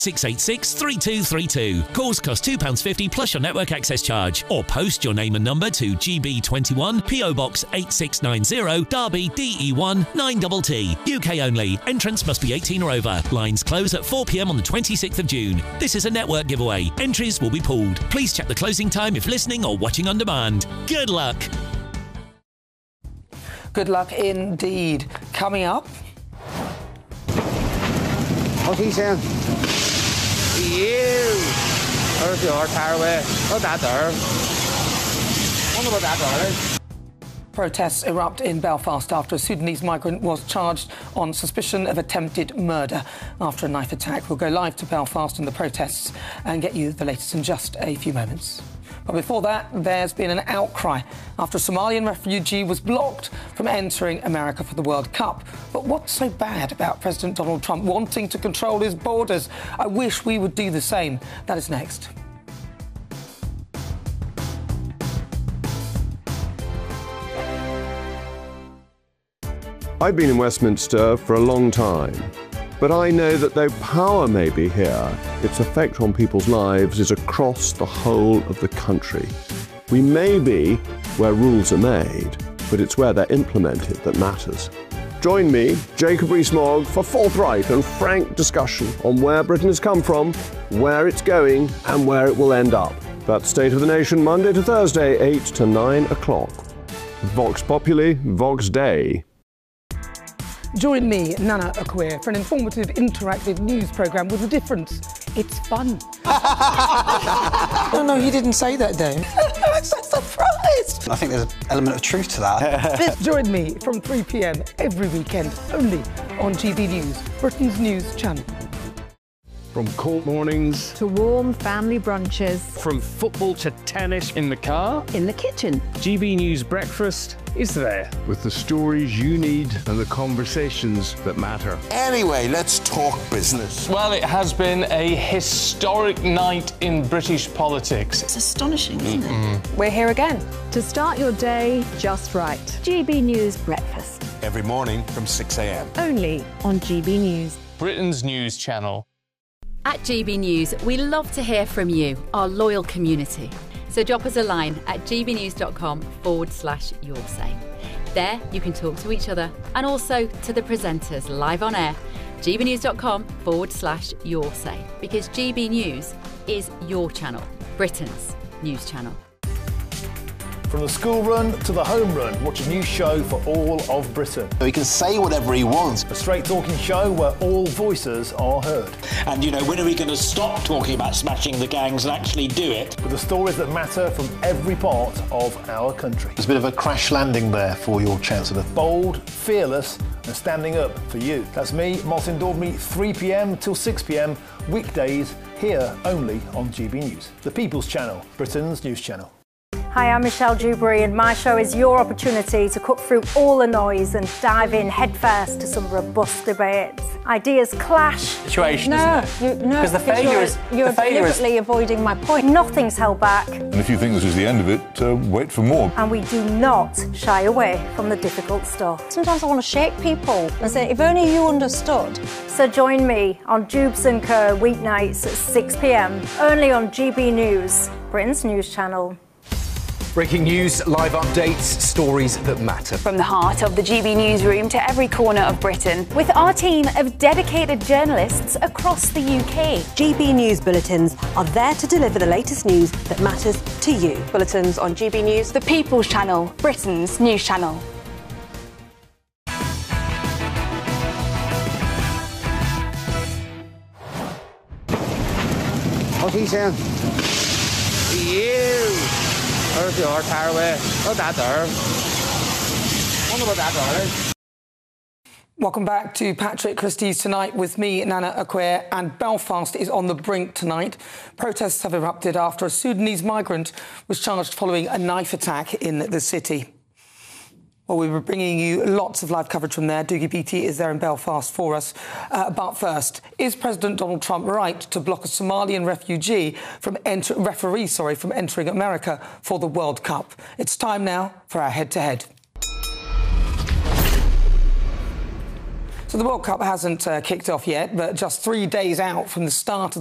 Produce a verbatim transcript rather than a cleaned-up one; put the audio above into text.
six eight six, three two three two. Calls cost two pounds fifty plus your network access charge. Or post your name and number to G B twenty-one, P O Box eight six nine zero, Derby D E one nine T T. U K only. Entrance must be eighteen or over. Lines close at four p m on the twenty-sixth of June. This is a network giveaway. Entries will be pulled. Please check the closing time if listening or watching on demand. Good luck. Good luck indeed. Coming up. What's he saying? You! There's your tire away. What's that there? Wonder what that there is. Protests erupt in Belfast after a Sudanese migrant was charged on suspicion of attempted murder after a knife attack. We'll go live to Belfast and the protests and get you the latest in just a few moments. But before that, there's been an outcry after a Somalian refugee was blocked from entering America for the World Cup. But what's so bad about President Donald Trump wanting to control his borders? I wish we would do the same. That is next. I've been in Westminster for a long time, but I know that though power may be here, its effect on people's lives is across the whole of the country. We may be where rules are made, but it's where they're implemented that matters. Join me, Jacob Rees-Mogg, for forthright and frank discussion on where Britain has come from, where it's going, and where it will end up. That's State of the Nation, Monday to Thursday, eight to nine o'clock. Vox Populi, Vox Dei. Join me, Nana Akwe, for an informative, interactive news programme with a difference. It's fun. No, no, he didn't say that, Dave. I'm so surprised. I think there's an element of truth to that. Join me from three p m every weekend, only on G B News, Britain's news channel. From cold mornings to warm family brunches, from football to tennis in the car, in the kitchen, G B News Breakfast is there with the stories you need and the conversations that matter. Anyway, let's talk business. Well, it has been a historic night in British politics. It's astonishing, isn't Mm-mm. it? We're here again to start your day just right. G B News Breakfast. Every morning from six a m Only on G B News, Britain's news channel. At G B News, we love to hear from you, our loyal community. So drop us a line at gbnews.com forward slash your say. There you can talk to each other and also to the presenters live on air. gbnews.com forward slash your say. Because G B News is your channel, Britain's news channel. From the school run to the home run, watch a new show for all of Britain. He can say whatever he wants. A straight talking show where all voices are heard. And, you know, when are we going to stop talking about smashing the gangs and actually do it? With the stories that matter from every part of our country. There's a bit of a crash landing there for your Chancellor. Bold, fearless and standing up for you. That's me, Martin Daubney, three p m till six p m, weekdays, here only on G B News. The People's Channel, Britain's news channel. Hi, I'm Michelle Dewberry and my show is your opportunity to cut through all the noise and dive in headfirst to some robust debates. Ideas clash. Situation, no, isn't it? You, no, because the failure you're, is you're the failure deliberately is... avoiding my point. Nothing's held back. And if you think this is the end of it, uh, wait for more. And we do not shy away from the difficult stuff. Sometimes I want to shake people and say, if only you understood. So join me on Jubes and Co weeknights at six p m, only on G B News, Britain's news channel. Breaking news, live updates, stories that matter. From the heart of the G B newsroom to every corner of Britain, with our team of dedicated journalists across the U K. G B News bulletins are there to deliver the latest news that matters to you. Bulletins on G B News, the People's Channel, Britain's news channel. What's he saying? You! There's your tire away. What's that there? Wonder what that there is. Welcome back to Patrick Christie's Tonight with me, Nana Akwe, and Belfast is on the brink tonight. Protests have erupted after a Sudanese migrant was charged following a knife attack in the city. Well, we were bringing you lots of live coverage from there. Doogie Beattie is there in Belfast for us. Uh, but first, is President Donald Trump right to block a Somalian refugee from enter- referee, sorry, from entering America for the World Cup? It's time now for our head-to-head. So the World Cup hasn't uh, kicked off yet, but just three days out from the start of